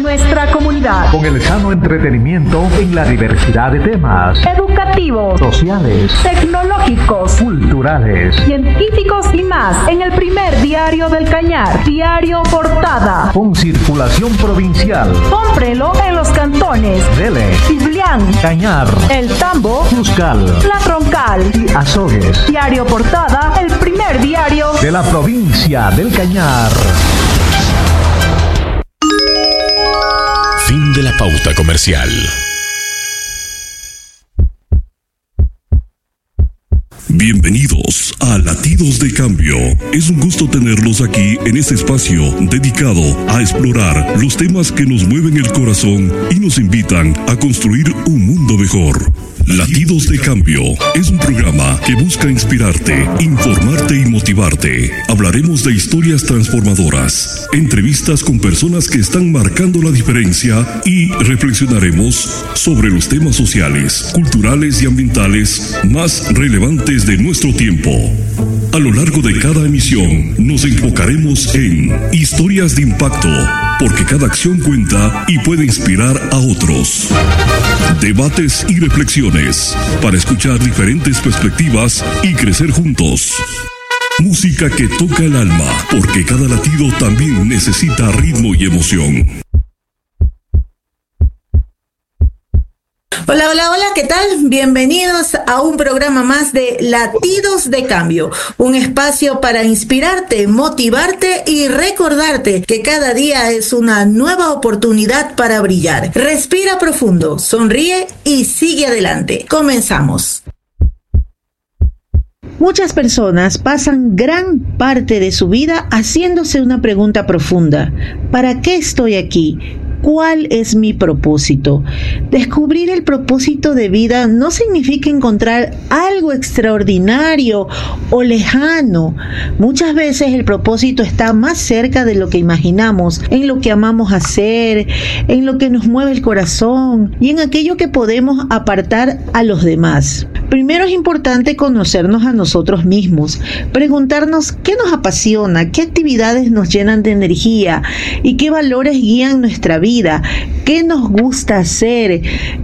nuestra comunidad. Con el sano entretenimiento en la diversidad de temas Educativos, sociales, tecnológicos, culturales, científicos y más en el primer diario del Cañar, Diario Portada. con circulación provincial. Cómprelo en los cantones Dele, Ciblián, Cañar, El Tambo, Cuscal La Troncal. y Azogues, Diario Portada, el primer diario. de la provincia del Cañar. Fin de la pauta comercial. Bienvenidos a Latidos de Cambio. Es un gusto tenerlos aquí en este espacio dedicado a explorar los temas que nos mueven el corazón y nos invitan a construir un mundo mejor. Latidos de Cambio es un programa que busca inspirarte, informarte y motivarte. Hablaremos de historias transformadoras, entrevistas con personas que están marcando la diferencia y reflexionaremos sobre los temas sociales, culturales y ambientales más relevantes de nuestro tiempo. A lo largo de cada emisión nos enfocaremos en historias de impacto, porque cada acción cuenta y puede inspirar a otros. Debates y reflexiones para escuchar diferentes perspectivas y crecer juntos. Música que toca el alma, porque cada latido también necesita ritmo y emoción. Hola, hola, hola, ¿qué tal? Bienvenidos a un programa más de Latidos de Cambio, un espacio para inspirarte, motivarte y recordarte que cada día es una nueva oportunidad para brillar. Respira profundo, sonríe y sigue adelante. Comenzamos. Muchas personas pasan gran parte de su vida haciéndose una pregunta profunda: ¿para qué estoy aquí? ¿Cuál es mi propósito? Descubrir el propósito de vida no significa encontrar algo extraordinario o lejano. Muchas veces el propósito está más cerca de lo que imaginamos, en lo que amamos hacer, en lo que nos mueve el corazón y en aquello que podemos apartar a los demás. Primero es importante conocernos a nosotros mismos, preguntarnos qué nos apasiona, qué actividades nos llenan de energía y qué valores guían nuestra vida, qué nos gusta hacer.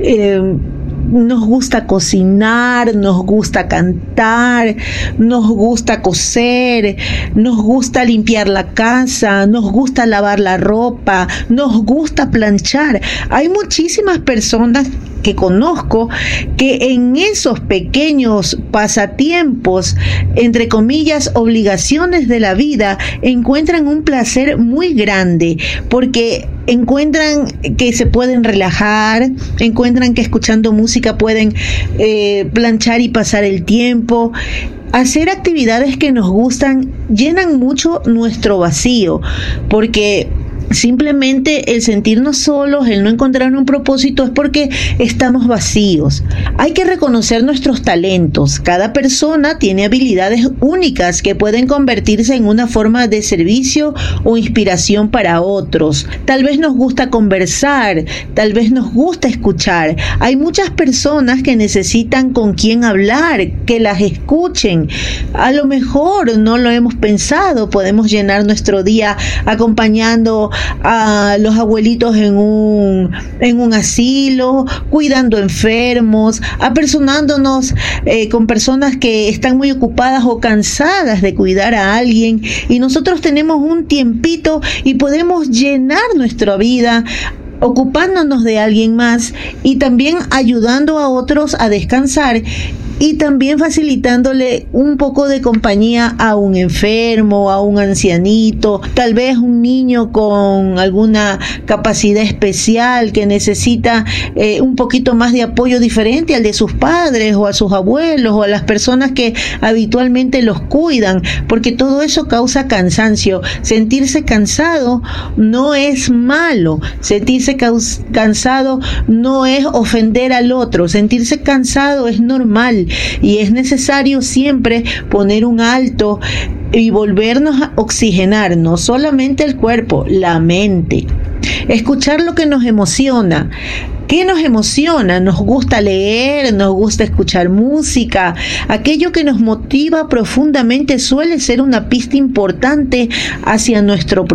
Nos gusta cocinar, nos gusta cantar, nos gusta coser, nos gusta limpiar la casa, nos gusta lavar la ropa, nos gusta planchar. Hay muchísimas personas que conozco que en esos pequeños pasatiempos, entre comillas, obligaciones de la vida, encuentran un placer muy grande, porque encuentran que se pueden relajar, encuentran que escuchando música pueden planchar y pasar el tiempo. Hacer actividades que nos gustan llenan mucho nuestro vacío, porque simplemente el sentirnos solos, el no encontrar un propósito, es porque estamos vacíos. Hay que reconocer nuestros talentos. Cada persona tiene habilidades únicas que pueden convertirse en una forma de servicio o inspiración para otros. Tal vez nos gusta conversar, tal vez nos gusta escuchar. Hay muchas personas que necesitan con quién hablar, que las escuchen. A lo mejor no lo hemos pensado, podemos llenar nuestro día acompañando a los abuelitos en un asilo, cuidando enfermos, apersonándonos con personas que están muy ocupadas o cansadas de cuidar a alguien, y nosotros tenemos un tiempito y podemos llenar nuestra vida ocupándonos de alguien más y también ayudando a otros a descansar, y también facilitándole un poco de compañía a un enfermo, a un ancianito, tal vez un niño con alguna capacidad especial que necesita un poquito más de apoyo diferente al de sus padres o a sus abuelos o a las personas que habitualmente los cuidan, porque todo eso causa cansancio. Sentirse cansado no es malo, sentirse cansado no es ofender al otro, sentirse cansado es normal. Y es necesario siempre poner un alto y volvernos a oxigenar, no solamente el cuerpo, la mente. Escuchar lo que nos emociona. ¿Qué nos emociona? Nos gusta leer, nos gusta escuchar música. Aquello que nos motiva profundamente suele ser una pista importante hacia nuestro